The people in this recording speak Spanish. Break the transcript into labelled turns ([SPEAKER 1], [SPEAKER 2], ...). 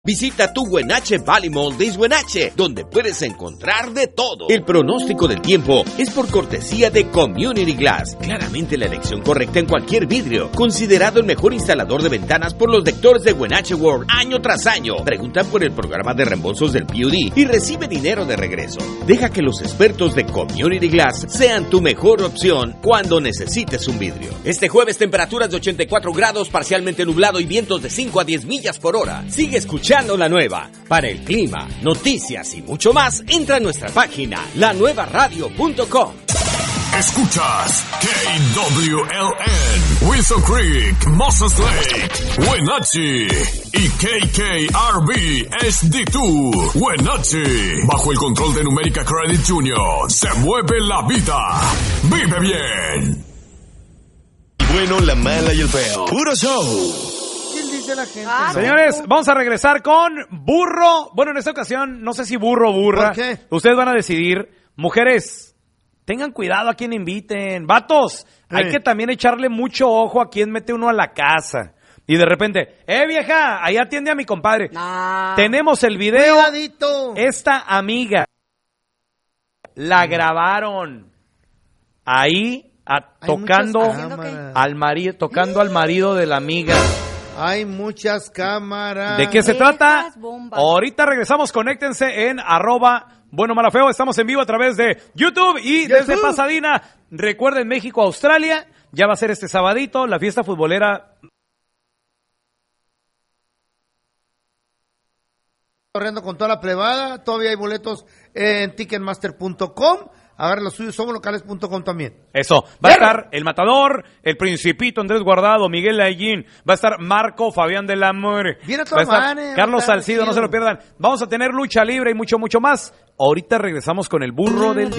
[SPEAKER 1] Visita tu Huenache Valley Mall de Huenache, donde puedes encontrar de todo. El pronóstico del tiempo es por cortesía de Community Glass. Claramente la elección correcta en cualquier vidrio. Considerado el mejor instalador de ventanas por los lectores de Huenache World año tras año. Pregunta por el programa de reembolsos del PUD y recibe dinero de regreso. Deja que los expertos de Community Glass sean tu mejor opción cuando necesites un vidrio. Este jueves temperaturas de 84 grados, parcialmente nublado y vientos de 5 a 10 millas por hora. Sigue escuchando La Nueva. Para el clima, noticias y mucho más, entra a nuestra página, lanuevaradio.com.
[SPEAKER 2] Escuchas KWLN, Wilson Creek, Moses Lake, Wenatchee y KKRB HD2, Wenatchee. Bajo el control de Numérica Credit Jr. se mueve la vida. Vive bien.
[SPEAKER 3] Bueno, la mala y el feo. Puro show.
[SPEAKER 4] La gente,
[SPEAKER 5] ¿no? Señores, vamos a regresar con burro. Bueno, en esta ocasión, no sé si burro o burra.
[SPEAKER 4] ¿Por qué?
[SPEAKER 5] Ustedes van a decidir. Mujeres, tengan cuidado a quien inviten. Vatos, hay que también echarle mucho ojo a quien mete uno a la casa. Y de repente, vieja, ahí atiende a mi compadre. Tenemos el video.
[SPEAKER 4] Cuidadito.
[SPEAKER 5] Esta amiga la grabaron ahí tocando al marido de la amiga.
[SPEAKER 4] Hay muchas cámaras.
[SPEAKER 5] ¿De qué se trata? Ahorita regresamos, conéctense en @buenomalafeo. Estamos en vivo a través de YouTube y desde Pasadena. Recuerden, México, Australia. Ya va a ser este sabadito la fiesta futbolera.
[SPEAKER 4] Corriendo con toda la plebada. Todavía hay boletos en ticketmaster.com. Agarren los suyos, somoslocales.com también.
[SPEAKER 5] Eso, va a estar El Matador, El Principito, Andrés Guardado, Miguel Laillín, va a estar Marco, Fabián del Amor,
[SPEAKER 4] viene
[SPEAKER 5] va a estar Carlos Salcido, no se lo pierdan. Vamos a tener lucha libre y mucho, mucho más. Ahorita regresamos con el burro del día.